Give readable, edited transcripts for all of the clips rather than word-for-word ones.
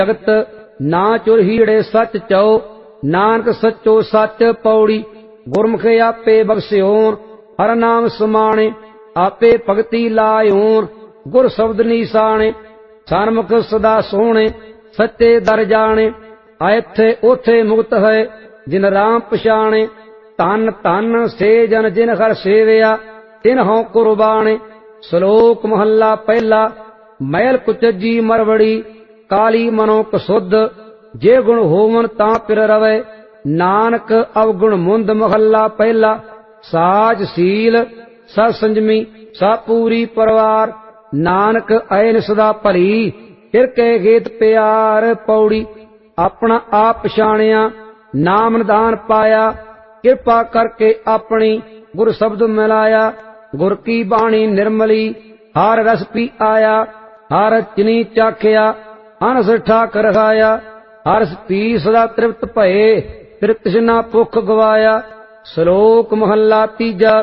जगत ना चुर हीड़े सच चौ नानक सचो सच पौड़ी गुरमुखे आपे बख्स्योन हर नाम समाने आपे भगति लायोन गुर शब्द निशाने सन्मुख सदा सोने सच्चे दर जाने आयथे ओथे मुक्त है जिन राम पछाणे धन धन से जन जिन हर सेविया तिन हों कुर्बाने। श्लोक महला पहला मैल कुचजी मरवड़ी काली मनो कसुद्ध जे गुण होवन तां पिर रवे नानक अवगुण मुंद। महला पहला साज सील सा संजमी सा पूरी परवार नानक ऐन सदा भली फिर के गेत प्यार। पौड़ी अपना आप पछाणिया नाम निदान पाया कृपा करके अपनी गुर शब्द मिलाया गुर की बाणी निर्मली हार रस पी आया हार चिनी चाखिया हंस ठाक रखाया हर्ष पी सदा तृप्त भये फिर तृष्णा भुख गवाया। श्लोक महला तीजा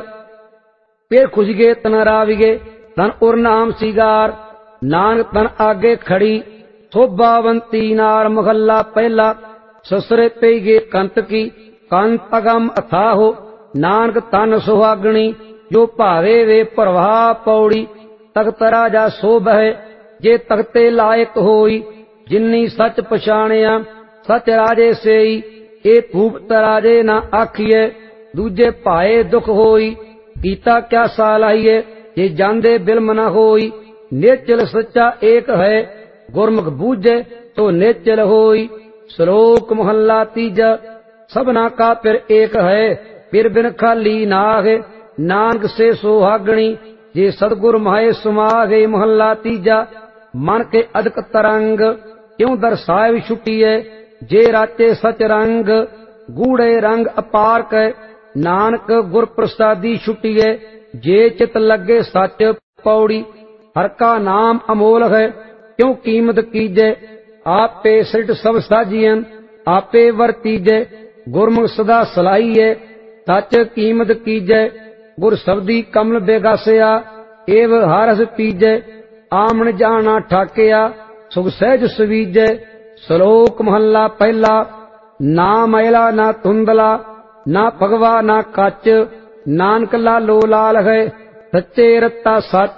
फिर खुशगे तन राविगे तन उर नाम सिगार नानक तन आगे खड़ी शोभावंती नार। महला पहला ससुरे पे गे कंत की कंत अगम अथाहो नानक तन सुहागणी जो भावे वे प्रवाह। पौड़ी तख्त राजा शोभ है जे तख्ते लायक होई जिन्नी सच पछाणिया सच राजे सेई ए भूपत राजे ना आखिए दूजे पाए दुख होई कीता क्या सालाहिए जे जांदे बिलम न होई। निश्चल सच्चा एक है गुरमुख बूझे तो निश्चल होई। श्लोक महला तीजा सबना का फिर एक है फिर बिन खाली नाग नानक से सोहागणी जे सदगुर माहे सुमागे। महला तीजा मन के अदक तरंग क्यों दर्शाए छुट्टीए जे राचे सच रंग गूढ़े रंग अपार के नानक गुर प्रसादी छुट्टीए जे चित लगे सच। पौड़ी हर का नाम अमोल है क्यों कीमत कीजे आपे सृष्ट सब साजियन आपे वर्तीजे गुरमुख सदा सलाइए सच कीमत कीजे गुर शब्दी कमल बेगासिया एव हरस पीजे आमन जाना ठाकिया सुख सहज सवीजे। श्लोक महला पहला ना मैला ना धुंधला ना भगवा ना कच नानक लालो लाल है सच्चे रत्ता सच।